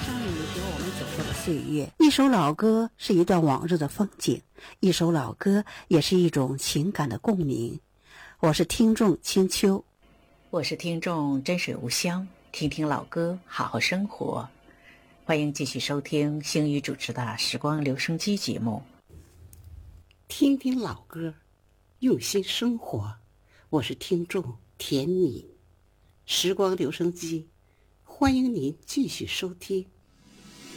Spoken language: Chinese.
上面陪我们走过的岁月。一首老歌是一段往日的风景，一首老歌也是一种情感的共鸣。我是听众清秋， 我是听众真水无香，听听老歌，好好生活。欢迎继续收听星宇主持的时光留声机节目。 听听老歌，用心生活。我是听众田米，时光留声机，欢迎您继续收听。